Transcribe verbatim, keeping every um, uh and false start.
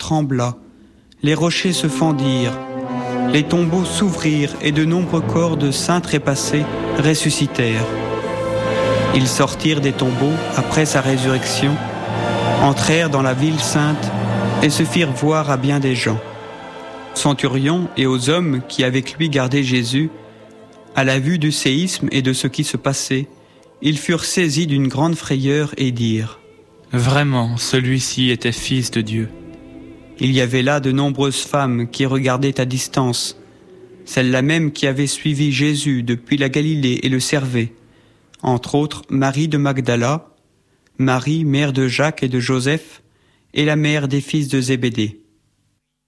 trembla, les rochers se fendirent, les tombeaux s'ouvrirent et de nombreux corps de saints trépassés ressuscitèrent. Ils sortirent des tombeaux après sa résurrection, entrèrent dans la ville sainte et se firent voir à bien des gens. Au centurion et aux hommes qui avec lui gardaient Jésus, à la vue du séisme et de ce qui se passait, ils furent saisis d'une grande frayeur et dirent : Vraiment, celui-ci était fils de Dieu. Il y avait là de nombreuses femmes qui regardaient à distance, celles-là même qui avaient suivi Jésus depuis la Galilée et le servaient, entre autres Marie de Magdala, Marie, mère de Jacques et de Joseph, et la mère des fils de Zébédée.